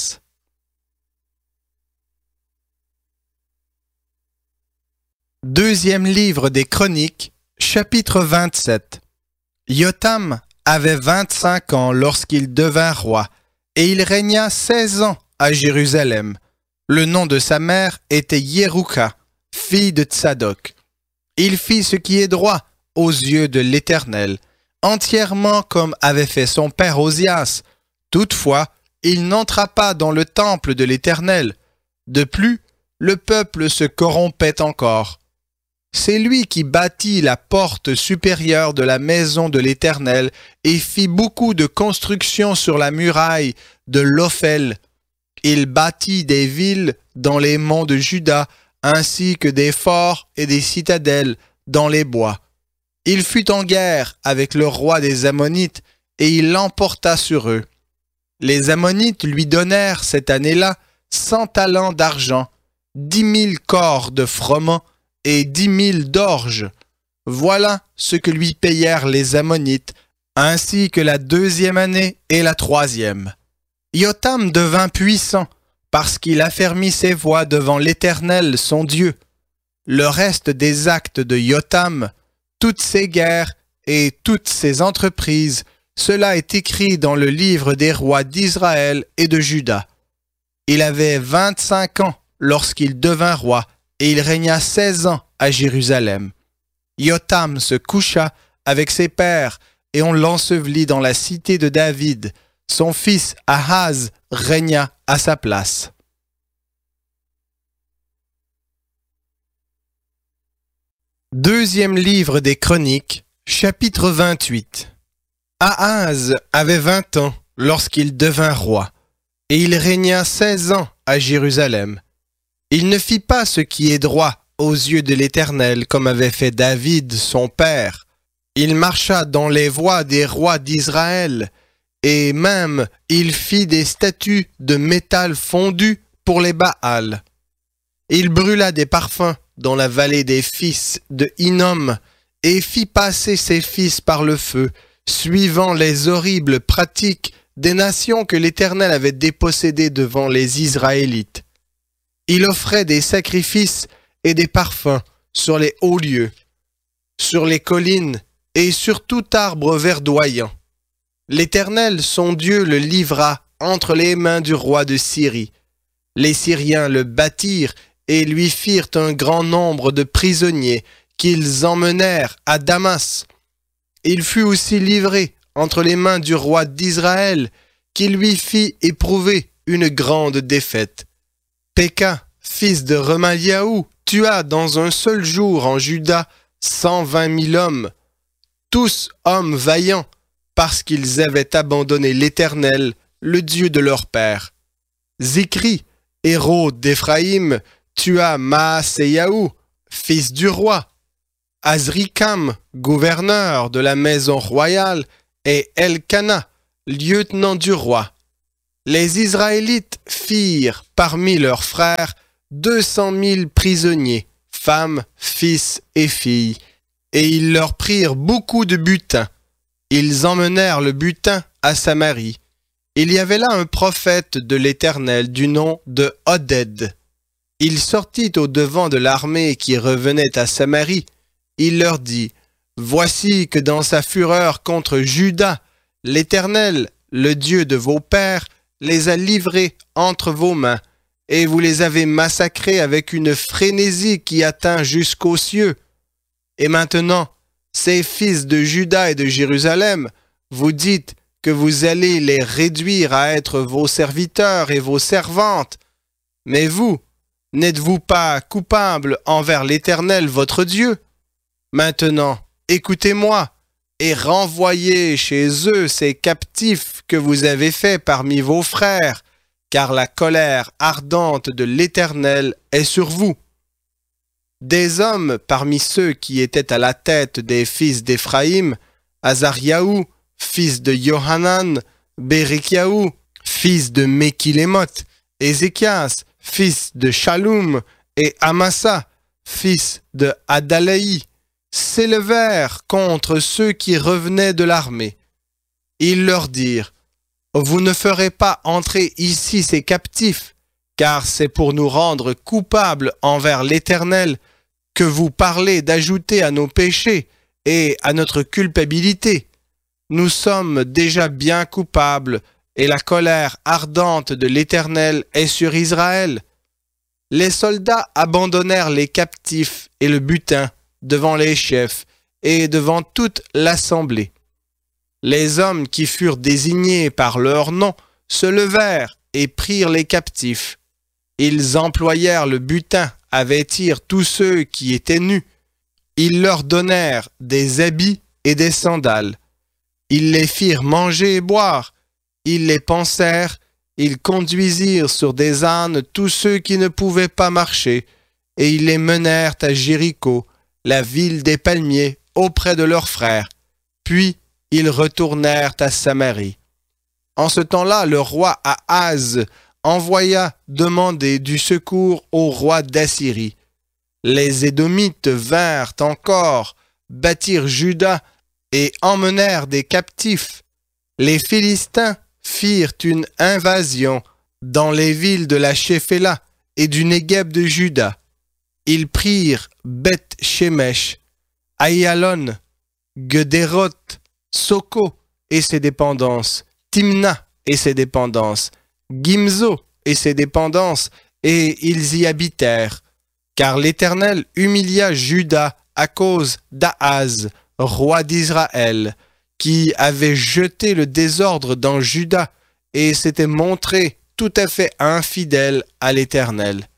Deuxième livre des Chroniques, chapitre vingt-sept. Yotam avait vingt-cinq ans lorsqu'il devint roi, et il régna seize ans à Jérusalem. Le nom de sa mère était Yerouka, fille de Tsadok. Il fit ce qui est droit aux yeux de l'Éternel, entièrement comme avait fait son père Osias. Toutefois, il n'entra pas dans le temple de l'Éternel. De plus, le peuple se corrompait encore. C'est lui qui bâtit la porte supérieure de la maison de l'Éternel et fit beaucoup de constructions sur la muraille de l'Ophel. Il bâtit des villes dans les monts de Juda, ainsi que des forts et des citadelles dans les bois. Il fut en guerre avec le roi des Ammonites et il l'emporta sur eux. Les Ammonites lui donnèrent cette année-là cent talents d'argent, dix mille corps de froment et dix mille d'orge. Voilà ce que lui payèrent les Ammonites, ainsi que la deuxième année et la troisième. Yotam devint puissant, parce qu'il affermit ses voies devant l'Éternel son Dieu. Le reste des actes de Yotam, toutes ses guerres et toutes ses entreprises, cela est écrit dans le livre des rois d'Israël et de Juda. Il avait vingt-cinq ans lorsqu'il devint roi, et il régna seize ans à Jérusalem. Yotam se coucha avec ses pères, et on l'ensevelit dans la cité de David. Son fils Ahaz régna à sa place. Deuxième livre des Chroniques, chapitre vingt-huit. Ahaz avait vingt ans lorsqu'il devint roi, et il régna seize ans à Jérusalem. Il ne fit pas ce qui est droit aux yeux de l'Éternel, comme avait fait David son père. Il marcha dans les voies des rois d'Israël, et même il fit des statues de métal fondu pour les Baals. Il brûla des parfums dans la vallée des fils de Hinnom, et fit passer ses fils par le feu, suivant les horribles pratiques des nations que l'Éternel avait dépossédées devant les Israélites. Il offrait des sacrifices et des parfums sur les hauts lieux, sur les collines et sur tout arbre verdoyant. L'Éternel, son Dieu, le livra entre les mains du roi de Syrie. Les Syriens le battirent et lui firent un grand nombre de prisonniers qu'ils emmenèrent à Damas. Il fut aussi livré entre les mains du roi d'Israël, qui lui fit éprouver une grande défaite. Péka, fils de Remaliahu, tua dans un seul jour en Juda cent vingt mille hommes, tous hommes vaillants, parce qu'ils avaient abandonné l'Éternel, le Dieu de leur père. Zikri, héros d'Éphraïm, tua Maaseyahu, fils du roi, Azrikam, gouverneur de la maison royale, et Elkana, lieutenant du roi. Les Israélites firent parmi leurs frères deux cent mille prisonniers, femmes, fils et filles, et ils leur prirent beaucoup de butin. Ils emmenèrent le butin à Samarie. Il y avait là un prophète de l'Éternel du nom de Oded. Il sortit au-devant de l'armée qui revenait à Samarie. Il leur dit, « Voici que dans sa fureur contre Juda, l'Éternel, le Dieu de vos pères, les a livrés entre vos mains, et vous les avez massacrés avec une frénésie qui atteint jusqu'aux cieux. Et maintenant, ces fils de Juda et de Jérusalem, vous dites que vous allez les réduire à être vos serviteurs et vos servantes. Mais vous, n'êtes-vous pas coupables envers l'Éternel votre Dieu? Maintenant, écoutez-moi, et renvoyez chez eux ces captifs que vous avez faits parmi vos frères, car la colère ardente de l'Éternel est sur vous. » Des hommes parmi ceux qui étaient à la tête des fils d'Éphraïm, Azariahu, fils de Yohanan, Bérekiahu, fils de Mekilémoth, Ézéchias, fils de Shaloum, et Amasa, fils de Adalaï, s'élevèrent contre ceux qui revenaient de l'armée. Ils leur dirent, « Vous ne ferez pas entrer ici ces captifs, car c'est pour nous rendre coupables envers l'Éternel que vous parlez d'ajouter à nos péchés et à notre culpabilité. Nous sommes déjà bien coupables, et la colère ardente de l'Éternel est sur Israël. » Les soldats abandonnèrent les captifs et le butin devant les chefs et devant toute l'assemblée. Les hommes qui furent désignés par leur nom se levèrent et prirent les captifs. Ils employèrent le butin à vêtir tous ceux qui étaient nus. Ils leur donnèrent des habits et des sandales. Ils les firent manger et boire. Ils les pansèrent. Ils conduisirent sur des ânes tous ceux qui ne pouvaient pas marcher, et ils les menèrent à Jéricho, la ville des palmiers, auprès de leurs frères. Puis ils retournèrent à Samarie. En ce temps-là, le roi Ahaz envoya demander du secours au roi d'Assyrie. Les Édomites vinrent encore, battirent Juda et emmenèrent des captifs. Les Philistins firent une invasion dans les villes de la Shéphéla et du Négueb de Juda. Ils prirent Beth-Shemesh, Aïalon, Gederoth, Soko et ses dépendances, Timna et ses dépendances, Gimzo et ses dépendances, et ils y habitèrent. Car l'Éternel humilia Juda à cause d'Ahaz, roi d'Israël, qui avait jeté le désordre dans Juda et s'était montré tout à fait infidèle à l'Éternel.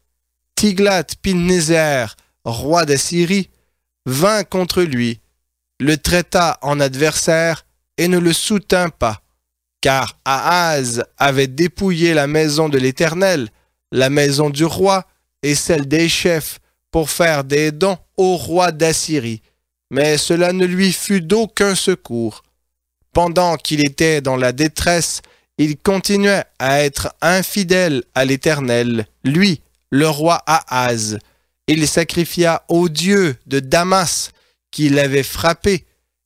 Tiglath-Pilnéser, roi d'Assyrie, vint contre lui, le traita en adversaire et ne le soutint pas, car Ahaz avait dépouillé la maison de l'Éternel, la maison du roi et celle des chefs, pour faire des dons au roi d'Assyrie, mais cela ne lui fut d'aucun secours. Pendant qu'il était dans la détresse, il continuait à être infidèle à l'Éternel, lui, le roi Ahaz. Il sacrifia au dieu de Damas, qui l'avait frappé,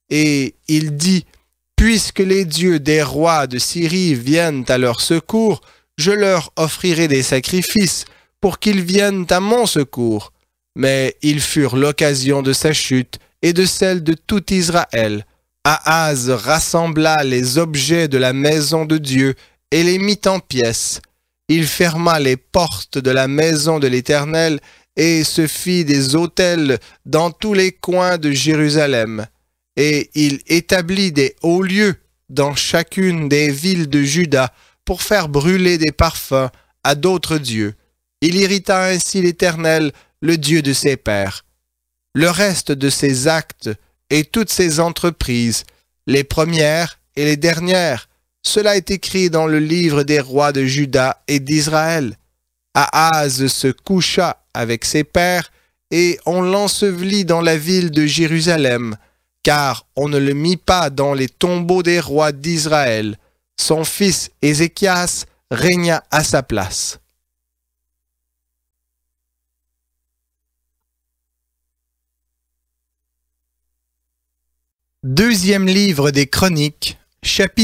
et il dit, « Puisque les dieux des rois de Syrie viennent à leur secours, je leur offrirai des sacrifices pour qu'ils viennent à mon secours. » Mais ils furent l'occasion de sa chute et de celle de tout Israël. Ahaz rassembla les objets de la maison de Dieu et les mit en pièces. Il ferma les portes de la maison de l'Éternel et se fit des autels dans tous les coins de Jérusalem. Et il établit des hauts lieux dans chacune des villes de Juda pour faire brûler des parfums à d'autres dieux. Il irrita ainsi l'Éternel, le Dieu de ses pères. Le reste de ses actes et toutes ses entreprises, les premières et les dernières, cela est écrit dans le livre des rois de Juda et d'Israël. Ahaz se coucha avec ses pères et on l'ensevelit dans la ville de Jérusalem, car on ne le mit pas dans les tombeaux des rois d'Israël. Son fils Ézéchias régna à sa place. Deuxième livre des Chroniques, chapitre